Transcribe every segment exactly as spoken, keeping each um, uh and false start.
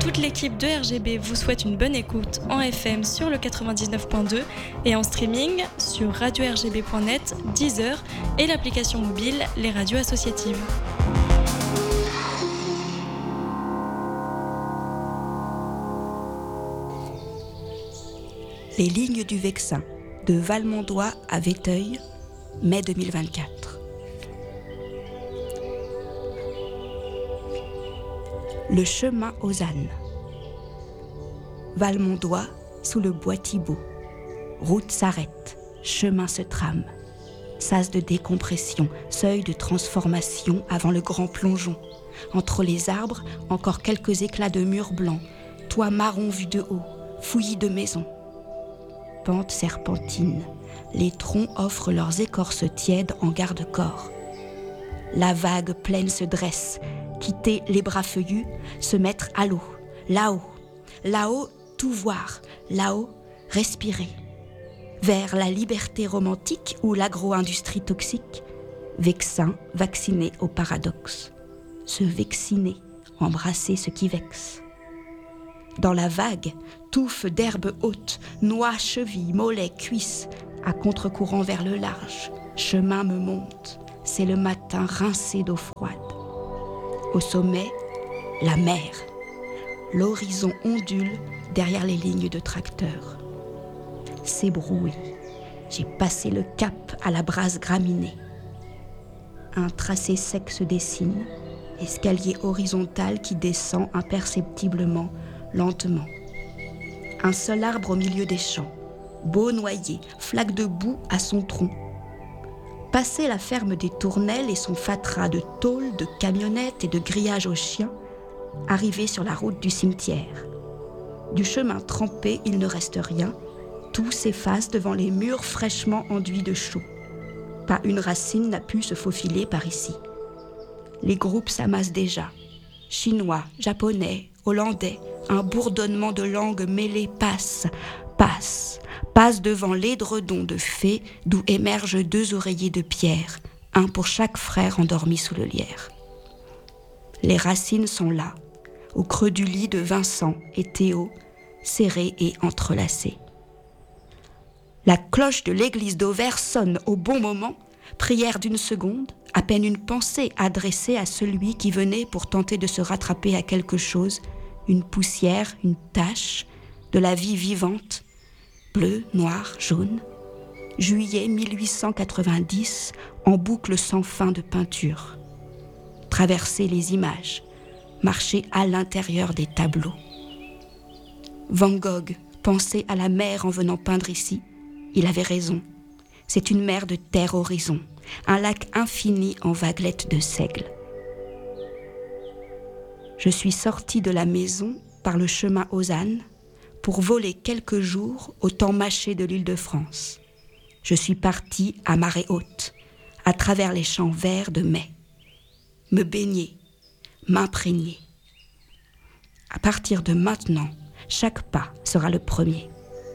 toute l'équipe de R G B vous souhaite une bonne écoute en F M sur le quatre-vingt-dix-neuf point deux et en streaming sur radio r g b point net, Deezer et l'application mobile Les Radios Associatives. Les lignes du Vexin, de Valmondois à Véteuil, mai deux mille vingt-quatre. Le chemin aux ânes. Valmondois, sous le bois Thibault. Route s'arrête, chemin se trame. Sas de décompression, seuil de transformation avant le grand plongeon. Entre les arbres, encore quelques éclats de murs blancs. Toit marron vu de haut, fouillis de maisons. Pente serpentine, les troncs offrent leurs écorces tièdes en garde-corps. La vague pleine se dresse, quitter les bras feuillus, se mettre à l'eau, là-haut, là-haut, tout voir, là-haut, respirer. Vers la liberté romantique ou l'agro-industrie toxique, Vexin, vacciné au paradoxe. Se vacciner, embrasser ce qui vexe. Dans la vague, touffe d'herbes hautes, noix, chevilles, mollets, cuisses, à contre-courant vers le large, chemin me monte, c'est le matin rincé d'eau froide. Au sommet, la mer. L'horizon ondule derrière les lignes de tracteurs. C'est brouillé. J'ai passé le cap à la brasse graminée. Un tracé sec se dessine, escalier horizontal qui descend imperceptiblement, lentement. Un seul arbre au milieu des champs, beau noyer, flaque de boue à son tronc. Passer la ferme des Tournelles et son fatras de tôles, de camionnettes et de grillages aux chiens, arriver sur la route du cimetière. Du chemin trempé, il ne reste rien, tout s'efface devant les murs fraîchement enduits de chaux. Pas une racine n'a pu se faufiler par ici. Les groupes s'amassent déjà. Chinois, japonais, hollandais, un bourdonnement de langues mêlées passe, passe, passe devant l'édredon de fées d'où émergent deux oreillers de pierre, un pour chaque frère endormi sous le lierre. Les racines sont là, au creux du lit de Vincent et Théo, serrés et entrelacés. La cloche de l'église d'Auvers sonne au bon moment, prière d'une seconde, à peine une pensée adressée à celui qui venait pour tenter de se rattraper à quelque chose, une poussière, une tache, de la vie vivante, bleu, noir, jaune. Juillet mille huit cent quatre-vingt-dix, en boucle sans fin de peinture. Traverser les images, marcher à l'intérieur des tableaux. Van Gogh pensait à la mer en venant peindre ici. Il avait raison. C'est une mer de terre horizon, un lac infini en vaguelettes de seigle. Je suis sortie de la maison par le chemin aux ânes pour voler quelques jours au temps mâché de l'île de France. Je suis partie à marée haute, à travers les champs verts de mai. Me baigner, m'imprégner. À partir de maintenant, chaque pas sera le premier.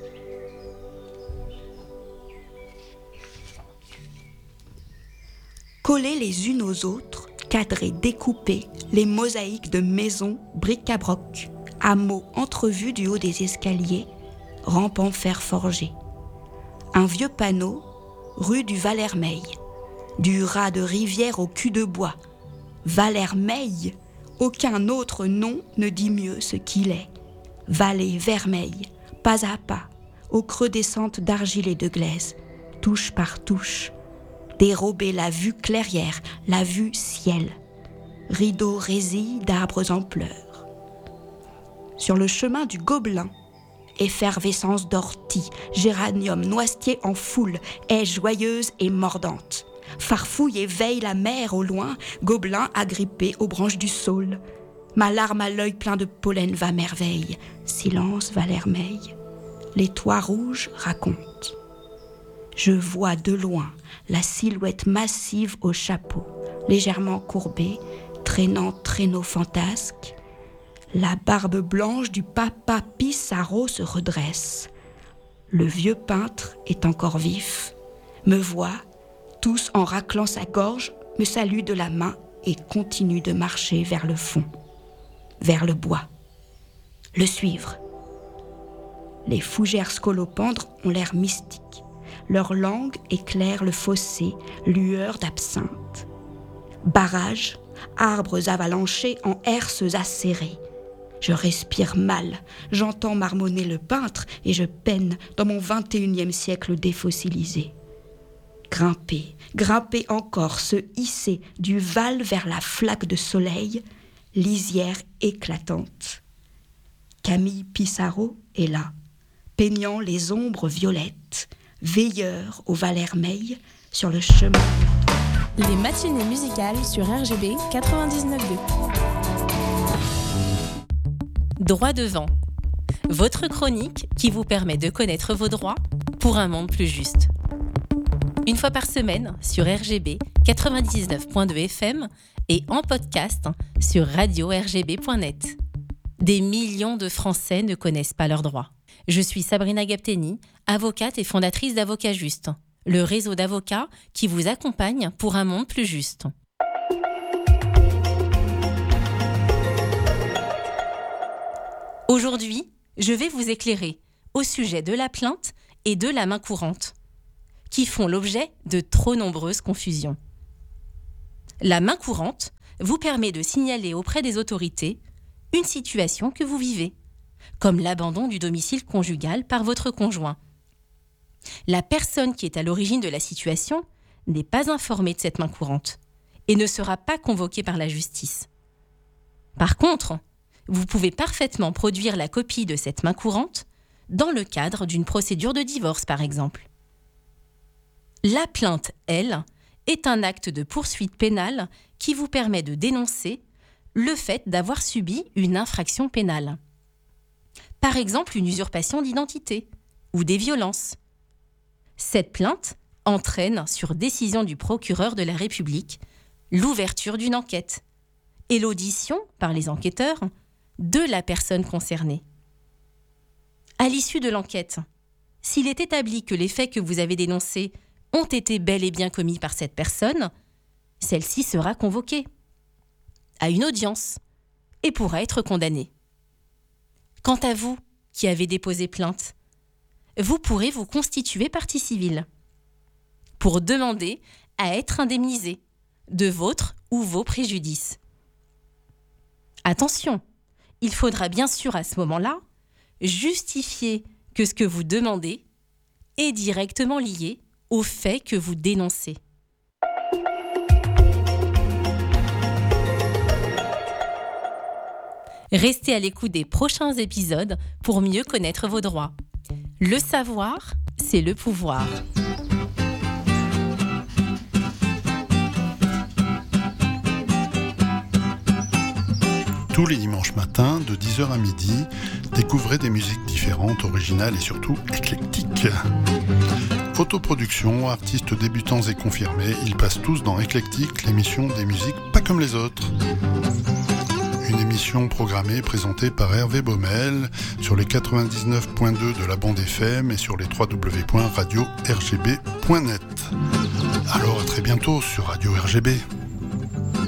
Coller les unes aux autres, cadrer, découper les mosaïques de maisons, bric-à-broc, hameaux entrevus du haut des escaliers, rampes en fer forgé. Un vieux panneau, rue du Valhermeil, du raz de rivière au cul de bois. Valhermeil, aucun autre nom ne dit mieux ce qu'il est. Vallée vermeille, pas à pas, au creux des sentes d'argile et de glaise, touche par touche, dérober la vue clairière, la vue ciel, rideau résille d'arbres en pleurs. Sur le chemin du Gobelin, effervescence d'orties, géranium, noisetier en foule, haies joyeuses et mordantes. Farfouille et veille la mer au loin, Gobelin agrippé aux branches du saule. Ma larme à l'œil plein de pollen va merveille. Silence, Valhermeil, les toits rouges racontent. Je vois de loin la silhouette massive au chapeau, légèrement courbée, traînant traîneau fantasque. La barbe blanche du papa Pissarro se redresse. Le vieux peintre est encore vif, me voit, tousse en raclant sa gorge, me salue de la main et continue de marcher vers le fond, vers le bois. le suivre. Les fougères scolopendres ont l'air mystiques. Leur langue éclaire le fossé, lueur d'absinthe. Barrages, arbres avalanchés en herses acérées. Je respire mal, j'entends marmonner le peintre et je peine dans mon vingt et unième siècle défossilisé. Grimper, grimper encore, se hisser du Val vers la flaque de soleil, lisière éclatante. Camille Pissarro est là, peignant les ombres violettes, veilleur au Valermeil sur le chemin. Les matinées musicales sur R G B quatre-vingt-dix-neuf virgule deux. Droit devant, votre chronique qui vous permet de connaître vos droits pour un monde plus juste. Une fois par semaine sur R G B quatre-vingt-dix-neuf virgule deux F M et en podcast sur radio r g b point net. Des millions de Français ne connaissent pas leurs droits. Je suis Sabrina Gapteni, avocate et fondatrice d'Avocats Juste, le réseau d'avocats qui vous accompagne pour un monde plus juste. Aujourd'hui, je vais vous éclairer au sujet de la plainte et de la main courante, qui font l'objet de trop nombreuses confusions. La main courante vous permet de signaler auprès des autorités une situation que vous vivez, comme l'abandon du domicile conjugal par votre conjoint. La personne qui est à l'origine de la situation n'est pas informée de cette main courante et ne sera pas convoquée par la justice. Par contre, vous pouvez parfaitement produire la copie de cette main courante dans le cadre d'une procédure de divorce, par exemple. La plainte, elle, est un acte de poursuite pénale qui vous permet de dénoncer le fait d'avoir subi une infraction pénale. Par exemple, une usurpation d'identité ou des violences. Cette plainte entraîne, sur décision du procureur de la République, l'ouverture d'une enquête et l'audition, par les enquêteurs, de la personne concernée. À l'issue de l'enquête, s'il est établi que les faits que vous avez dénoncés ont été bel et bien commis par cette personne, celle-ci sera convoquée à une audience et pourra être condamnée. Quant à vous, qui avez déposé plainte, vous pourrez vous constituer partie civile pour demander à être indemnisé de votre ou vos préjudices. Attention, il faudra bien sûr à ce moment-là justifier que ce que vous demandez est directement lié au fait que vous dénoncez. Restez à l'écoute des prochains épisodes pour mieux connaître vos droits. Le savoir, c'est le pouvoir. Tous les dimanches matins, de dix heures à midi, découvrez des musiques différentes, originales et surtout éclectiques. Autoproduction, artistes débutants et confirmés, ils passent tous dans Éclectique, l'émission des musiques pas comme les autres. Une émission programmée, présentée par Hervé Baumel sur les quatre-vingt-dix-neuf virgule deux de la bande F M et sur les w w w point radio r g b point net. Alors à très bientôt sur Radio R G B.